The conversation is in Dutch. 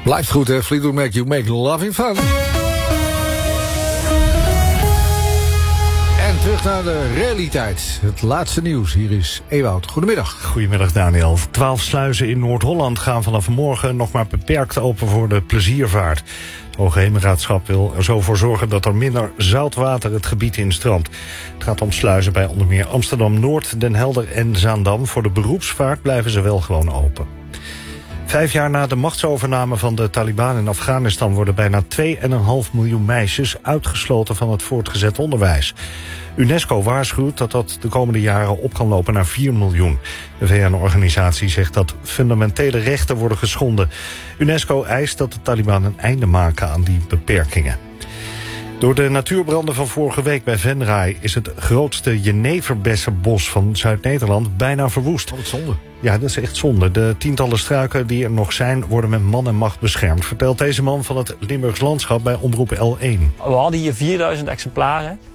Blijft goed, hè? Fleetwood Mac, You Make Loving Fun. En terug naar de realiteit. Het laatste nieuws. Hier is Ewout. Goedemiddag. Goedemiddag, Daniel. 12 sluizen in Noord-Holland gaan vanaf morgen nog maar beperkt open voor de pleziervaart. Het Hoogheemraadschap wil er zo voor zorgen dat er minder zoutwater het gebied instroomt. Het gaat om sluizen bij onder meer Amsterdam-Noord, Den Helder en Zaandam. Voor de beroepsvaart blijven ze wel gewoon open. 5 jaar na de machtsovername van de Taliban in Afghanistan worden bijna 2,5 miljoen meisjes uitgesloten van het voortgezet onderwijs. UNESCO waarschuwt dat dat de komende jaren op kan lopen naar 4 miljoen. De VN-organisatie zegt dat fundamentele rechten worden geschonden. UNESCO eist dat de Taliban een einde maken aan die beperkingen. Door de natuurbranden van vorige week bij Venray is het grootste jeneverbessenbos van Zuid-Nederland bijna verwoest. Wat zonde. Ja, dat is echt zonde. De tientallen struiken die er nog zijn worden met man en macht beschermd, vertelt deze man van het Limburgs Landschap bij Omroep L1. We hadden hier 4000 exemplaren.